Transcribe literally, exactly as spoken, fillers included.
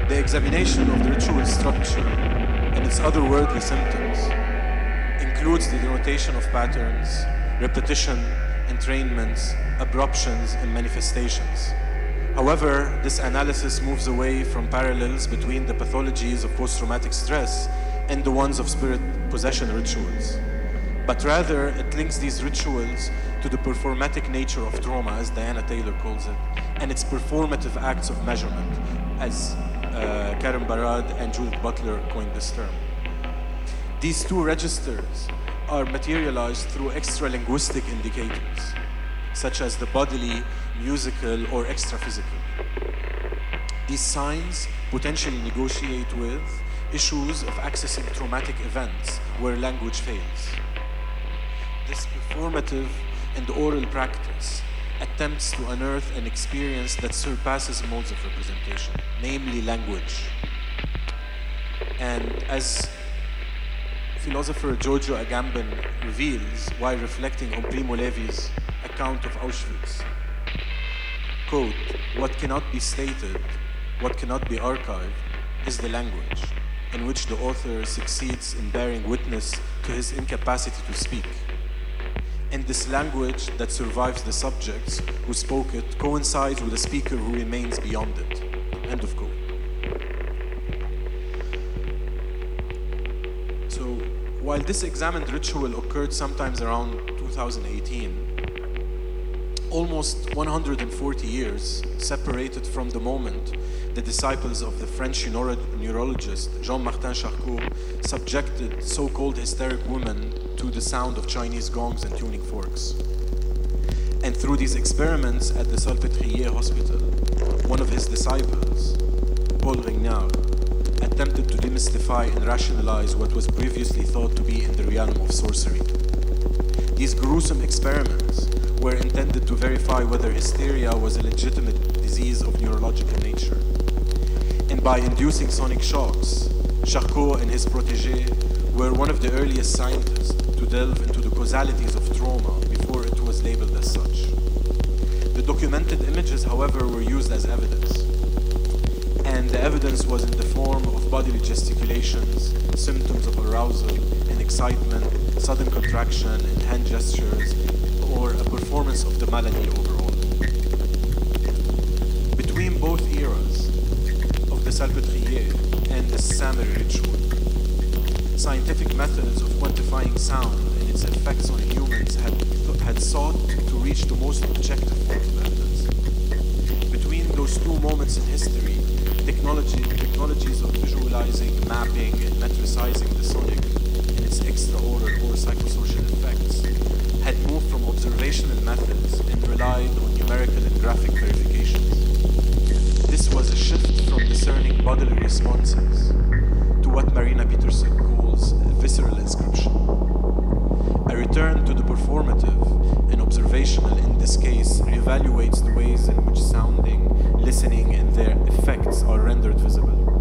The examination of the ritual structure and its otherworldly symptoms includes the denotation of patterns, repetition, entrainments, abruptions, and manifestations. However, this analysis moves away from parallels between the pathologies of post-traumatic stress and the ones of spirit possession rituals. But rather, it links these rituals to the performatic nature of trauma, as Diana Taylor calls it, and its performative acts of measurement, as uh, Karen Barad and Judith Butler coined this term. These two registers are materialized through extra-linguistic indicators, such as the bodily, musical, or extra-physical. These signs potentially negotiate with issues of accessing traumatic events where language fails. This performative and oral practice attempts to unearth an experience that surpasses modes of representation, namely language. And as philosopher Giorgio Agamben reveals while reflecting on Primo Levi's account of Auschwitz, quote, "What cannot be stated, what cannot be archived, is the language in which the author succeeds in bearing witness to his incapacity to speak. And this language that survives the subjects who spoke it coincides with a speaker who remains beyond it." End of quote. So, while this examined ritual occurred sometimes around two thousand eighteen, almost one hundred forty years separated from the moment the disciples of the French neuro neurologist Jean-Martin Charcot subjected so-called hysteric women to the sound of Chinese gongs and tuning forks. And through these experiments at the Salpêtrière Hospital, one of his disciples, Paul Rignard, attempted to demystify and rationalize what was previously thought to be in the realm of sorcery. These gruesome experiments were intended to verify whether hysteria was a legitimate disease of neurological nature. And by inducing sonic shocks, Charcot and his protégé were one of the earliest scientists to delve into the causalities of trauma before it was labeled as such. The documented images, however, were used as evidence. And the evidence was in the form of bodily gesticulations, symptoms of arousal and excitement, sudden contraction and hand gestures, or a performance of the malady overall. Between both eras of the Salpêtrière and the Samiri ritual, scientific methods of quantifying sound and its effects on humans had, had sought to reach the most objective form of evidence. Between those two moments in history, technology, technologies of visualizing, mapping, and metricizing the sonic and its extra-oral or psychosocial effects had moved from observational methods and relied on numerical and graphic verifications. This was a shift from discerning bodily responses to what Marina Peterson calls a visceral inscription. A return to the performative and observational, in this case, reevaluates the ways in which sounding, listening, and their effects are rendered visible.